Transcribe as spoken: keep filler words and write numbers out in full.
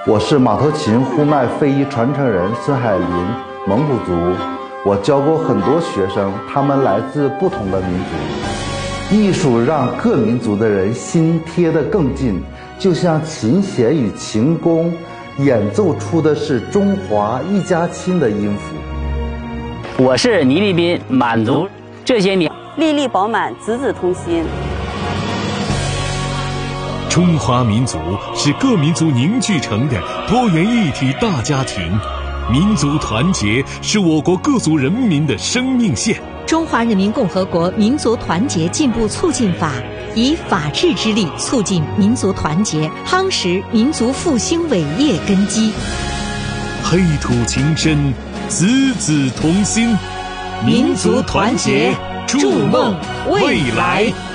我是马头琴呼麦非遗传承人孙海林，蒙古族。我教过很多学生，他们来自不同的民族。艺术让各民族的人心贴得更近，就像琴弦与琴弓演奏出的是中华一家亲的音符。 我是倪立斌，满族，这些年粒粒饱满，子子同心。 中华民族是各民族凝聚成的多元一体大家庭，民族团结是我国各族人民的生命线。 中华人民共和国民族团结进步促进法以法治之力促进民族团结，夯实民族复兴伟业根基。 黑土情深，子子同心， 民族团结，筑梦未来。